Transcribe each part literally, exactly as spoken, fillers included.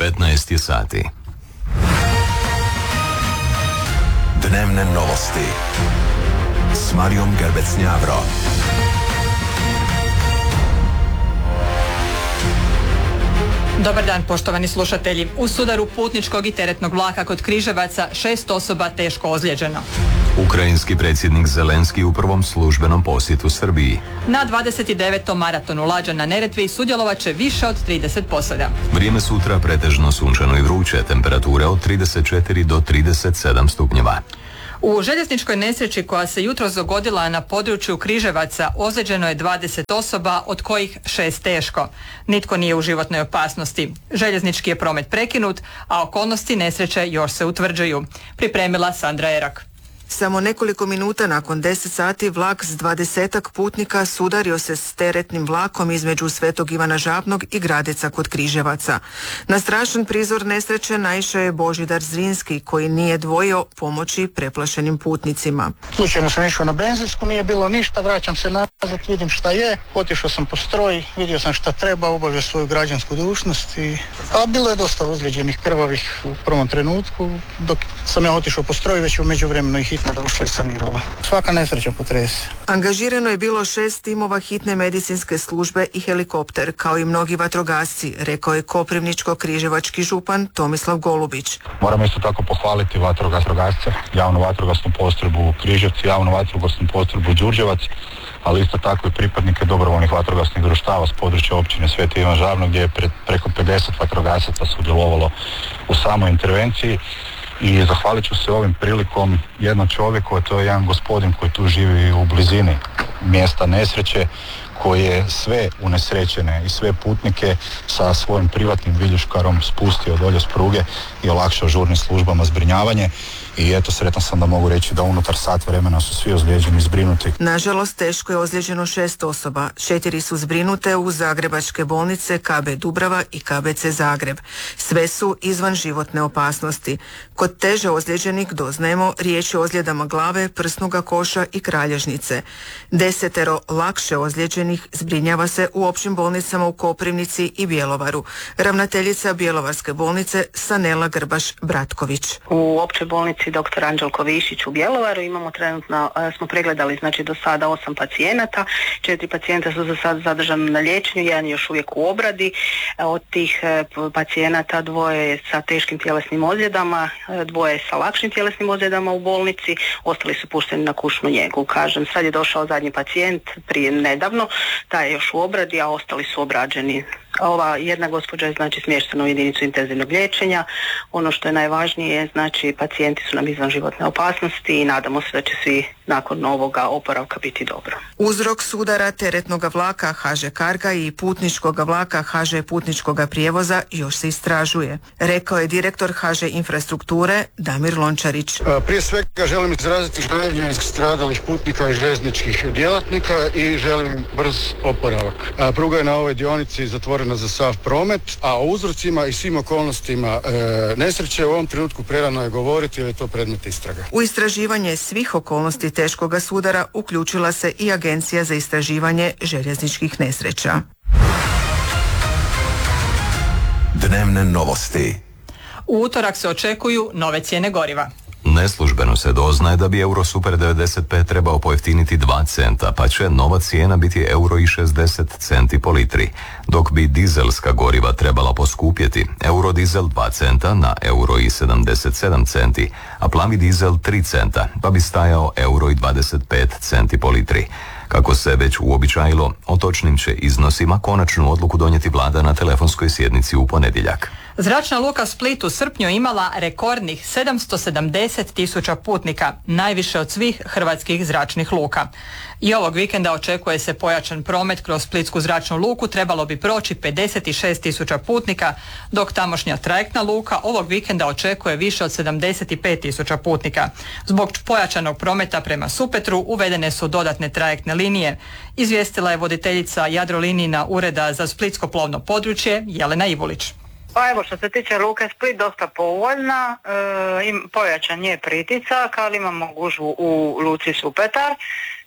petnaest je sati. Dnevne novosti s Marijom Gerbec-Njavro. Dobar dan, poštovani slušatelji. U sudaru putničkog i teretnog vlaka kod Križevaca šest osoba teško ozlijeđeno. Ukrajinski predsjednik Zelenski u prvom službenom posjetu Srbiji. Na dvadeset devetom maratonu lađa na Neretvi sudjelovat će više od trideset posada. Vrijeme sutra pretežno sunčano i vruće, temperature od trideset četiri do trideset sedam stupnjeva. U željezničkoj nesreći koja se jutros dogodila na području Križevaca ozlijeđeno je dvadeset osoba, od kojih šest teško. Nitko nije u životnoj opasnosti. Željeznički je promet prekinut, a okolnosti nesreće još se utvrđuju. Pripremila Sandra Erak. Samo nekoliko minuta nakon deset sati vlak s dvadesetak putnika sudario se s teretnim vlakom između Svetog Ivana Žabnog i Gradeca kod Križevaca. Na strašan prizor nesreće naišao je Božidar Zrinski, koji nije dvojio pomoći preplašenim putnicima. Slučajno sam išao na benzinsku, nije bilo ništa, vraćam se nazad, vidim šta je, otišao sam po stroj, vidio sam šta treba, obavio svoju građansku dužnost i... A bilo je dosta ozlijeđenih, krvavih u prvom trenutku, dok sam ja otišao po stroj, već u međuvremenu ih hitna došla i sanirala. Svaka nesreća potrese. Angažirano je bilo šest timova hitne medicinske službe i helikopter, kao i mnogi vatrogasci, rekao je koprivničko-križevački župan Tomislav Golubić. Moramo isto tako pohvaliti vatrogasce, javnu vatrogasnu postrojbu Križevci, javnu vatrogasnu postrojbu Đurđevac, ali isto tako i pripadnike dobrovoljnih vatrogasnih društava s područja općine Sveti Ivan Žabno, gdje je pre, preko pedeset vatrogasaca sudjelovalo u samoj intervenciji. I zahvalit ću se ovim prilikom jednom čovjeku, a to je jedan gospodin koji tu živi u blizini mjesta nesreće, koji je sve unesrećene i sve putnike sa svojim privatnim viljuškarom spustio dolje s pruge i olakšao žurnim službama zbrinjavanje. I eto, sretan sam da mogu reći da unutar sat vremena su svi ozlijeđeni i zbrinuti. Nažalost, teško je ozlijeđeno šest osoba. Četiri su zbrinute u zagrebačke bolnice K B Dubrava i K B C Zagreb. Sve su izvan životne opasnosti. Kod teže ozlijeđenih doznajemo riječ o ozljedama glave, prsnoga koša i kralježnice. Desetero lakše ozlijeđenih zbrinjava se u općim bolnicama u Koprivnici i Bjelovaru. Ravnateljica Bjelovarske bolnice Sanela Grbaš-Bratković. U općoj bolnici doktor Anđelko Višić u Bjelovaru imamo trenutno, smo pregledali znači do sada osam pacijenata, četiri pacijenta su za sad zadržani na liječenju, jedan je još uvijek u obradi. Od tih pacijenata dvoje je sa teškim tjelesnim ozljedama, dvoje sa lakšim tjelesnim ozljedama u bolnici, ostali su pušteni na kućnu njegu. Kažem, sad je došao zadnji pacijent prije nedavno, taj je još u obradi, a ostali su obrađeni. Ova jedna gospođa je znači smještena u jedinicu intenzivnog liječenja. Ono što je najvažnije, znači pacijenti su nam izvan životne opasnosti i nadamo se da će svi nakon ovoga oporavka biti dobro. Uzrok sudara teretnog vlaka H Ž Carga i putničkog vlaka H Ž Putničkog prijevoza još se istražuje, rekao je direktor H Ž Infrastrukture Damir Lončarić. Prije svega želim izraziti žaljenje stradalih putnika i željezničkih djelatnika i želim brz oporavak. Pruga je na ovoj dionici zatvorena za sav promet, a o uzrocima i svim okolnostima e, nesreće u ovom trenutku prerano je govoriti jer je to predmet istraga. U istraživanje svih okolnosti teškoga sudara uključila se i Agencija za istraživanje željezničkih nesreća. Dnevne novosti. U utorak se očekuju nove cijene goriva. Neslužbeno se doznaje da bi Euro Super devedeset pet trebao pojeftiniti dva centa, pa će nova cijena biti euro i šezdeset centi po litri, dok bi dizelska goriva trebala poskupjeti. Eurodizel dva centa na euro i sedamdeset sedam centi, a plavi dizel tri centa, pa bi stajao euro i dvadeset pet centi po litri. Kako se već uobičajilo, o točnim će iznosima konačnu odluku donijeti vlada na telefonskoj sjednici u ponedjeljak. Zračna luka Split u srpnju imala rekordnih sedamsto sedamdeset tisuća putnika, najviše od svih hrvatskih zračnih luka. I ovog vikenda očekuje se pojačan promet kroz splitsku zračnu luku, trebalo bi proći pedeset šest tisuća putnika, dok tamošnja trajektna luka ovog vikenda očekuje više od sedamdeset pet tisuća putnika. Zbog pojačanog prometa prema Supetru uvedene su dodatne trajektne linije, izvijestila je voditeljica Jadrolinijina ureda za splitsko plovno područje Jelena Ivulić. Pa evo, što se tiče luke Split, dosta povoljna, e, im, pojačan je pritisak, ali imamo gužvu u luci Supetar,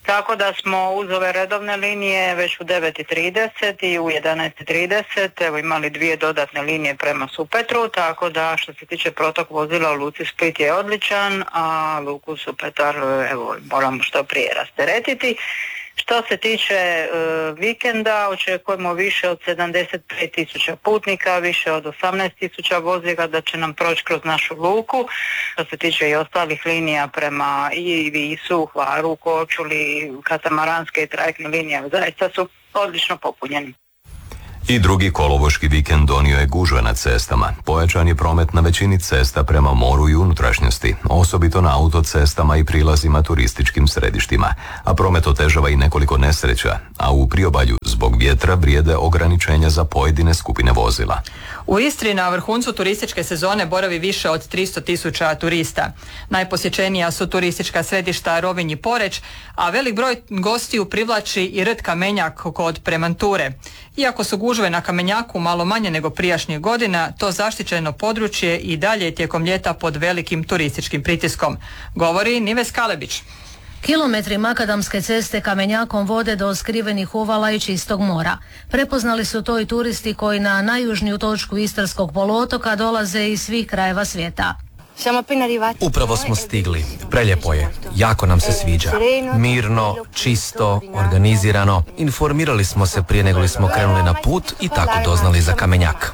Tako da smo uz ove redovne linije već u devet i trideset i u jedanaest i trideset evo imali dvije dodatne linije prema Supetru, tako da što se tiče protok vozila u luci Split je odličan, a luku Supetar evo moramo što prije rasteretiti. Što se tiče e, vikenda, očekujemo više od sedamdeset pet tisuća putnika, više od osamnaest tisuća vozila da će nam proći kroz našu luku. Što se tiče i ostalih linija prema i Visu, Hvaru, Korčuli, katamaranske i trajektne linije, zaista su odlično popunjeni. I drugi kolovoški vikend donio je gužve na cestama. Pojačan je promet na većini cesta prema moru i unutrašnjosti, osobito na autocestama i prilazima turističkim središtima, a promet otežava i nekoliko nesreća, a u priobalju zbog vjetra vrijede ograničenja za pojedine skupine vozila. U Istri na vrhuncu turističke sezone boravi više od tristo tisuća turista. Najposjećenija su turistička središta Rovinj i Poreč, a velik broj gostiju privlači i rt Kamenjak kod Premanture. Iako su gužve na Kamenjaku malo manje nego prijašnjih godina, to zaštićeno područje i dalje tijekom ljeta pod velikim turističkim pritiskom, govori Nives Kalebić. Kilometri makadamske ceste Kamenjakom vode do skrivenih uvala i čistog mora. Prepoznali su to i turisti koji na najjužniju točku Istarskog poluotoka dolaze iz svih krajeva svijeta. Upravo smo stigli. Prelijepo je. Jako nam se sviđa. Mirno, čisto, organizirano. Informirali smo se prije nego li smo krenuli na put i tako doznali za Kamenjak.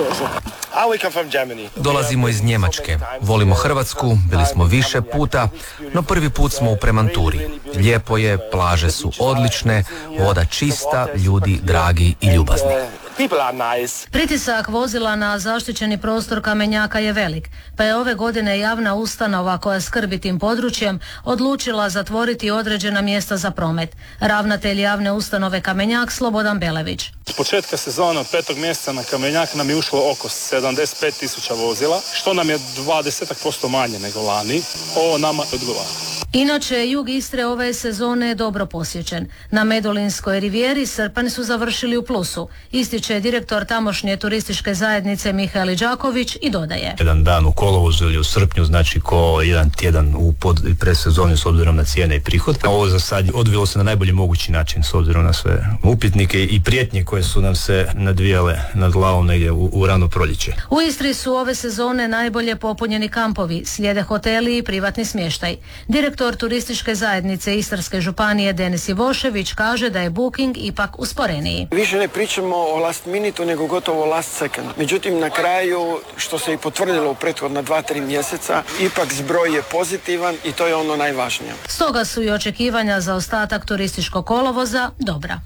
Dolazimo iz Njemačke. Volimo Hrvatsku, bili smo više puta, no prvi put smo u Premanturi. Lijepo je, plaže su odlične, voda čista, ljudi dragi i ljubazni. Pritisak vozila na zaštićeni prostor Kamenjaka je velik, pa je ove godine javna ustanova koja skrbi tim područjem odlučila zatvoriti određena mjesta za promet. Ravnatelj javne ustanove Kamenjak Slobodan Belević. S početka sezona od petog mjeseca na Kamenjak nam je ušlo oko sedamdeset pet tisuća vozila, što nam je dvadeset posto manje nego lani. Ovo nama odgovara. Inače, jug Istre ove sezone je dobro posjećen. Na Medolinskoj rivijeri srpanj su završili u plusu, ističe direktor tamošnje turističke zajednice Mihael Đaković i dodaje. Jedan dan u kolovozu ili u srpnju znači ko jedan tjedan u pod, predsezoni s obzirom na cijene i prihod. Ovo za sad odvilo se na najbolji mogući način s obzirom na sve upitnike i prijetnje koje su nam se nadvijale nad glavom negdje u, u rano proljeće. U Istri su ove sezone najbolje popunjeni kampovi, slijede hoteli i privatni smještaj. Direktor turističke zajednice Istarske županije Denis Ivošević kaže da je booking ipak usporeniji. Više ne pričamo o last minutu nego gotovo last second. Međutim, na kraju, što se i potvrdilo u prethodna dva, tri mjeseca, ipak zbroj je pozitivan i to je ono najvažnije. Stoga su i očekivanja za ostatak turističkog kolovoza dobra.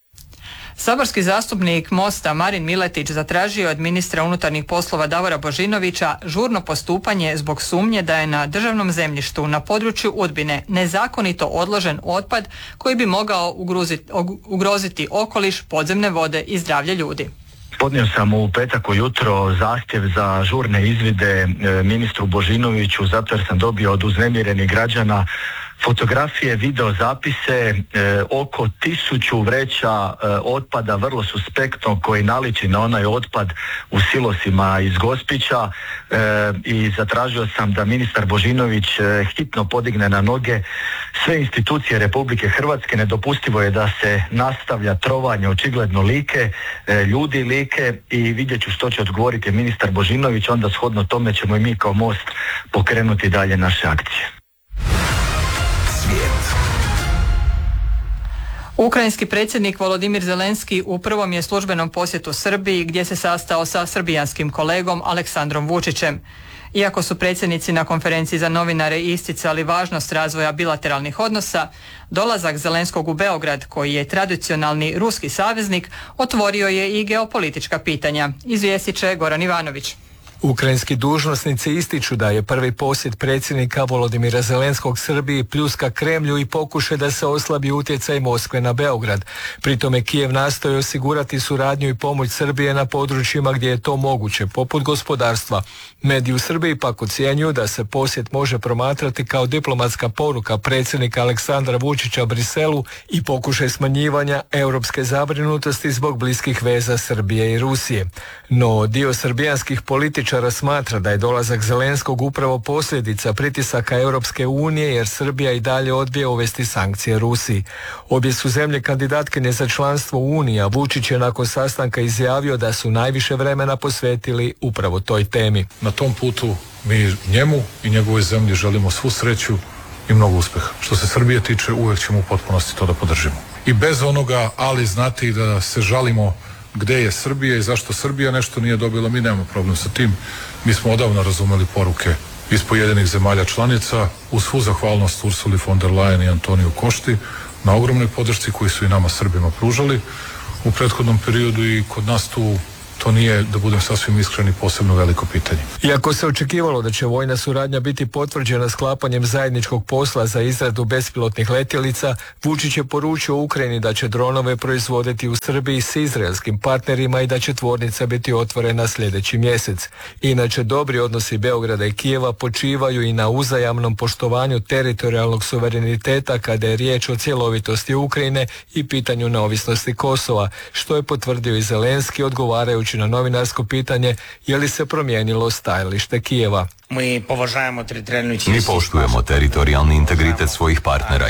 Saborski zastupnik Mosta Marin Miletić zatražio je od ministra unutarnjih poslova Davora Božinovića žurno postupanje zbog sumnje da je na državnom zemljištu na području Udbine nezakonito odložen otpad koji bi mogao ugroziti, ugroziti okoliš, podzemne vode i zdravlje ljudi. Podnio sam u petak ujutro zahtjev za žurne izvide ministru Božinoviću zato jer sam dobio od uznemirenih građana fotografije, video zapise, e, oko tisuću vreća e, otpada vrlo suspektno koji naliči na onaj otpad u silosima iz Gospića e, i zatražio sam da ministar Božinović e, hitno podigne na noge sve institucije Republike Hrvatske. Nedopustivo je da se nastavlja trovanje očigledno Like, e, ljudi Like i vidjet ću što će odgovoriti ministar Božinović, onda shodno tome ćemo i mi kao Most pokrenuti dalje naše akcije. Ukrajinski predsjednik Volodimir Zelenski u prvom je službenom posjetu Srbiji gdje se sastao sa srbijanskim kolegom Aleksandrom Vučićem. Iako su predsjednici na konferenciji za novinare isticali važnost razvoja bilateralnih odnosa, dolazak Zelenskog u Beograd, koji je tradicionalni ruski saveznik, otvorio je i geopolitička pitanja. Izvijestit će Goran Ivanović. Ukrajinski dužnosnici ističu da je prvi posjet predsjednika Volodimira Zelenskog Srbiji pljuska Kremlju i pokušaj da se oslabi utjecaj Moskve na Beograd. Pritom je Kijev nastoji osigurati suradnju i pomoć Srbije na područjima gdje je to moguće, poput gospodarstva. Mediji u Srbiji pak ocjenjuju da se posjet može promatrati kao diplomatska poruka predsjednika Aleksandra Vučića Briselu i pokušaj smanjivanja europske zabrinutosti zbog bliskih veza Srbije i Rusije. No dio srbijanskih političara analitičara smatra da je dolazak Zelenskog upravo posljedica pritisaka Europske unije jer Srbija i dalje odbija uvesti sankcije Rusiji. Obje su zemlje kandidatkinje za članstvo u Uniji, a Vučić je nakon sastanka izjavio da su najviše vremena posvetili upravo toj temi. Na tom putu mi njemu i njegovoj zemlji želimo svu sreću i mnogo uspeha. Što se Srbije tiče, uvek ćemo u potpunosti to da podržimo. I bez onoga, ali znate i da se žalimo gde je Srbija i zašto Srbija nešto nije dobila, mi nemamo problem sa tim. Mi smo odavno razumeli poruke iz pojedinih zemalja članica, uz svu zahvalnost Ursuli von der Leyen i Antoniju Košti na ogromnoj podršci koju su i nama Srbima pružali u prethodnom periodu i kod nas tu to nije, da budem sasvim iskreni, posebno veliko pitanje. Iako se očekivalo da će vojna suradnja biti potvrđena sklapanjem zajedničkog posla za izradu bespilotnih letjelica, Vučić je poručio Ukrajini da će dronove proizvoditi u Srbiji s izraelskim partnerima i da će tvornica biti otvorena sljedeći mjesec. Inače, dobri odnosi Beograda i Kijeva počivaju i na uzajamnom poštovanju teritorijalnog suvereniteta kada je riječ o cjelovitosti Ukrajine i pitanju neovisnosti Kosova, što je potvrdio i Zelenski odgovarajući na novinarsko pitanje je li se promijenilo stajalište Kijeva. Mi poštujemo teritorijalni integritet svojih partnera